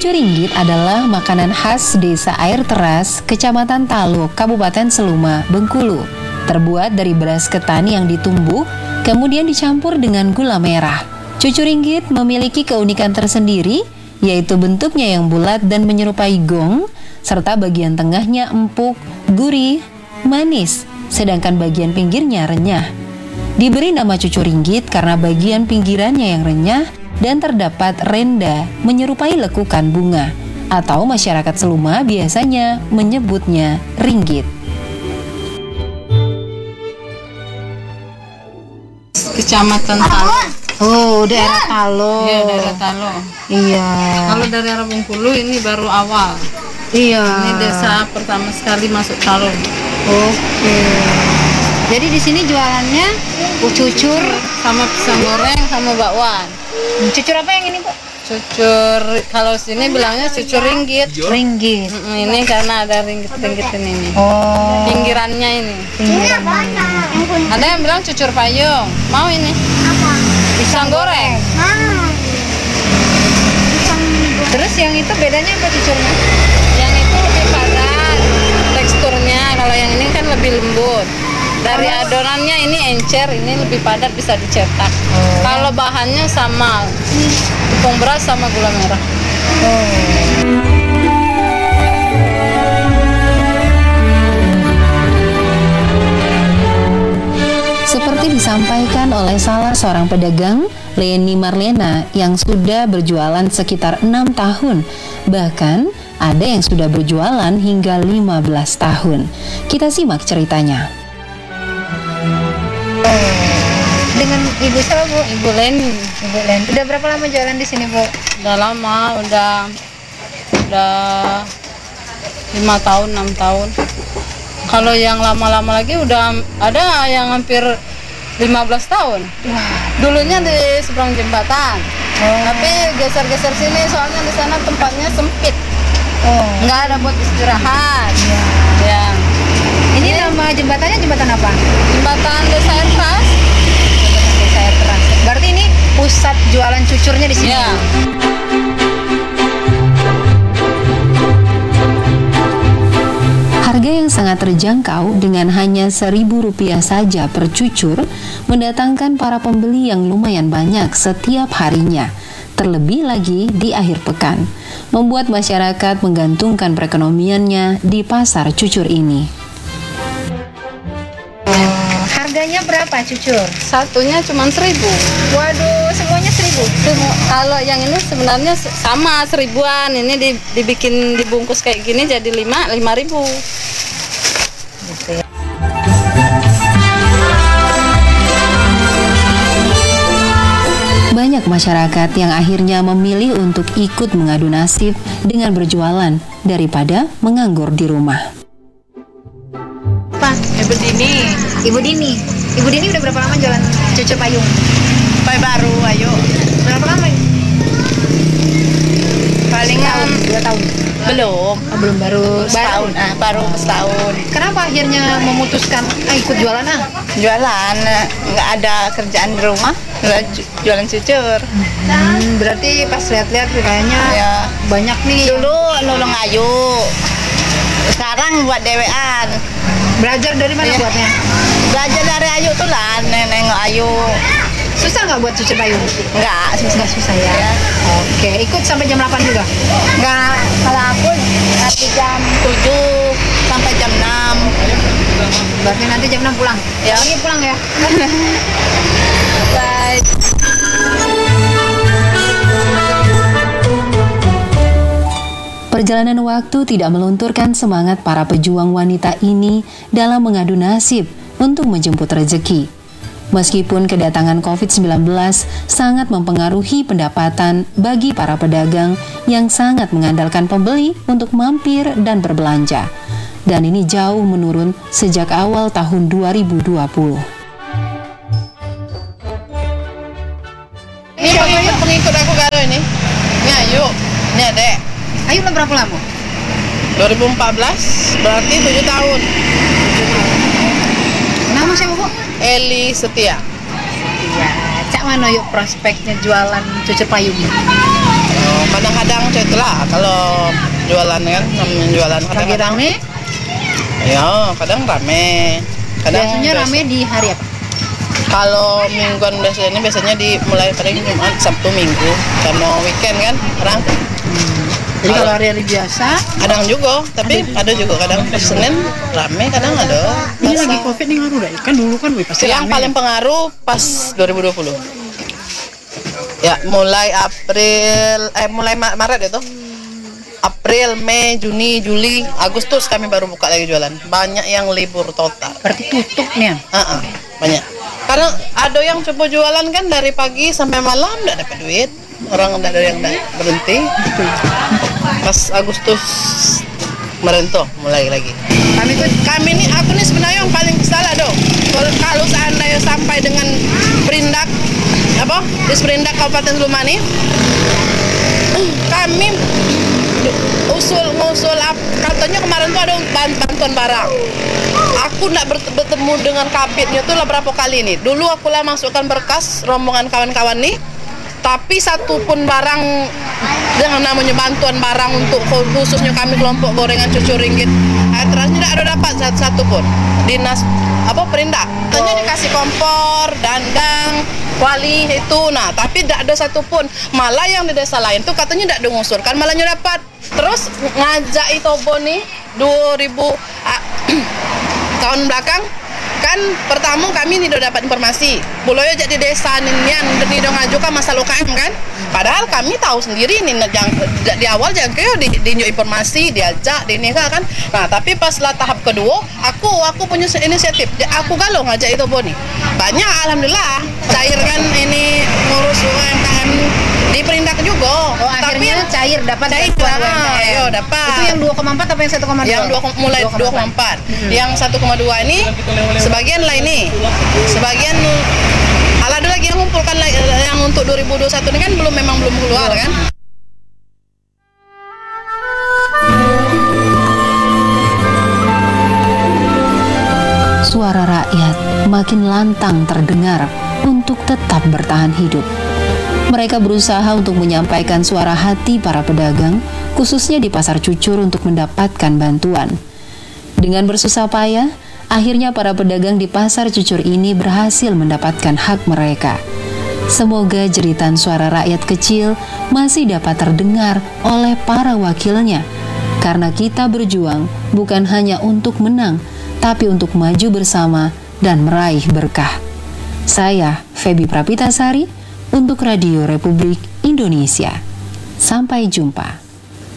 Cucur ringgit adalah makanan khas desa Air Teras, Kecamatan Talo, Kabupaten Seluma, Bengkulu. Terbuat dari beras ketan yang ditumbuk, kemudian dicampur dengan gula merah. Cucur ringgit memiliki keunikan tersendiri, yaitu bentuknya yang bulat dan menyerupai gong, serta bagian tengahnya empuk, gurih, manis, sedangkan bagian pinggirnya renyah. Diberi nama cucur ringgit karena bagian pinggirannya yang renyah dan terdapat renda menyerupai lekukan bunga, atau masyarakat Seluma biasanya menyebutnya ringgit. Kecamatan Talo. Oh, daerah Talo. Iya, daerah Talo. Iya. Kalau dari arah Bengkulu ini baru awal. Iya. Ini desa pertama sekali masuk Talo. Oke. Jadi di sini jualannya cucur Sama pisang goreng sama bakwan. Cucur apa yang ini, Bu? Cucur, kalau sini bilangnya cucur ringgit. Ringgit. Ini karena ada ringgit-ringgit ini. Oh. Pinggirannya ini. Ada yang bilang cucur payung. Mau ini? Apa? Pisang goreng. Terus yang itu bedanya apa cucurnya? Yang itu lebih padat teksturnya. Kalau yang ini kan lebih lembut. Dari adonannya ini encer, ini lebih padat, bisa dicetak. Kalau bahannya sama, tepung beras sama gula merah. Seperti disampaikan oleh salah seorang pedagang, Leni Marlena, yang sudah berjualan sekitar 6 tahun. Bahkan ada yang sudah berjualan hingga 15 tahun. Kita simak ceritanya. Dengan Ibu siapa, Bu? Ibu Leni. Ibu Len. Udah berapa lama jualan di sini, Bu? Udah lama, udah 5 tahun, 6 tahun. Kalau yang lama-lama lagi udah ada yang hampir 15 tahun. Dulunya di seberang jembatan. Tapi geser-geser sini soalnya di sana tempatnya sempit. Nggak ada buat istirahat. Ya. Ini nama jembatannya jembatan apa? Jembatan Desa Air Teras. Jembatan Desa Air Teras. Berarti ini pusat jualan cucurnya di sini. Ya. Harga yang sangat terjangkau dengan hanya Rp1.000 saja per cucur mendatangkan para pembeli yang lumayan banyak setiap harinya. Terlebih lagi di akhir pekan, membuat masyarakat menggantungkan perekonomiannya di pasar cucur ini. Harganya berapa cucur? Satunya cuma 1.000. Waduh, semuanya 1.000. Kalau yang ini sebenarnya sama 1.000-an. Ini dibikin dibungkus kayak gini jadi 5.000. Gitu ya. Banyak masyarakat yang akhirnya memilih untuk ikut mengadu nasib dengan berjualan daripada menganggur di rumah. Pak, Ibu Dini. Ibu Dini. Ibu Dini udah berapa lama jualan cucur payung? Baru, ayo. Berapa lama? Palingan 2 tahun. belum. Belum, baru Setahun. Baru setahun. Kenapa akhirnya memutuskan ikut jualan Jualan, nggak ada kerjaan di rumah, jualan cucur. Berarti pas lihat-lihat kayaknya Ya. banyak nih. Dulu nolong ayu, sekarang buat dewean. Belajar dari mana Iya. buatnya? Belajar dari ayu tuh lah, nengok ayu. Susah nggak buat cucur payung? Nggak Nggak susah ya. Ya. Oke, ikut sampai jam 8 juga? Nggak, kalau aku dari jam 7 sampai jam 6. Berarti nanti jam 6 pulang? Ya. Lagi pulang ya? Baik. Perjalanan waktu tidak melunturkan semangat para pejuang wanita ini dalam mengadu nasib untuk menjemput rezeki. Meskipun kedatangan COVID-19 sangat mempengaruhi pendapatan bagi para pedagang yang sangat mengandalkan pembeli untuk mampir dan berbelanja. Dan ini jauh menurun sejak awal tahun 2020. Ini pengikut aku karo ini. Ini ayu, ini adek. Ayo udah berapa lama? 2014, berarti 7 tahun. Nama siapa, Bu? Eli Setia. Iya. Cak mana yuk prospeknya jualan cucur payung? Oh, kadang-kadang itulah kalau jualan kan, namanya jualan Lagi kadang-kadang. rame? Ya, kadang rame. Biasanya rame di hari apa? Kalau mingguan biasanya dimulai paling Jumat, Sabtu, Minggu. Karena weekend kan orang. Jadi kalau hari-hari biasa, Kadang juga, tapi ada juga kadang Senin rame, kadang ada. ini Selasa. lagi COVID nih ngaruh dah. Kan dulu kan pasti Yang rame. paling pengaruh pas 2020. Ya, mulai Maret itu. April, Mei, Juni, Juli, Agustus kami baru buka lagi jualan. Banyak yang libur total. Berarti tutup nih ya? Banyak. Karena ada yang coba jualan kan dari pagi sampai malam nggak dapat duit. Orang nggak ada yang nggak berhenti. Pas Agustus kemarin tuh mulai lagi. Kami nih, aku nih sebenarnya yang paling salah dong. Kalau seandainya sampai dengan Perindak Disperindak Kabupaten Seluma nih, kami ngusul katanya kemarin tuh ada bantuan barang. Aku nggak bertemu dengan kabitnya tuh lah berapa kali nih. Dulu aku lah masukkan berkas rombongan kawan-kawan nih, tapi satu pun barang dengan namanya bantuan barang untuk khususnya kami kelompok gorengan cucu ringgit, terakhir tidak ada dapat satu pun. Dinas Perindak katanya dikasih kompor, dandang, kuali itu, nah tapi tidak ada satu pun. Malah yang di desa lain tuh katanya tidak diusulkan, malahnya dapat. Terus ngajak Itobo nih 2000 tahun belakang kan pertama kami nih udah dapat informasi Puloyo jadi desa nih udah ngajukan masalah UKM kan, padahal kami tahu sendiri nih di awal jangan kayak di informasi diajak di nikah kan. Nah tapi pas lah tahap kedua aku punya inisiatif, aku galau ngajak itu Boni banyak, alhamdulillah cair kan ini ngurus UMKM di Perindak juga. Oh, akhirnya cair dapat bantuan UMKM. Ayo dapat. Itu yang 2,4 apa yang 1,2? Yang mulai 2,4. Yang 1,2 ini sebagian lah ini. Sebagian ada lagi yang ngumpulkan yang untuk 2021 ini kan memang belum keluar kan. Suara rakyat makin lantang terdengar untuk tetap bertahan hidup. Mereka berusaha untuk menyampaikan suara hati para pedagang, khususnya di Pasar Cucur untuk mendapatkan bantuan. Dengan bersusah payah, akhirnya para pedagang di Pasar Cucur ini berhasil mendapatkan hak mereka. Semoga jeritan suara rakyat kecil masih dapat terdengar oleh para wakilnya, karena kita berjuang bukan hanya untuk menang, tapi untuk maju bersama dan meraih berkah. Saya, Feby Prapitasari, untuk Radio Republik Indonesia. Sampai jumpa.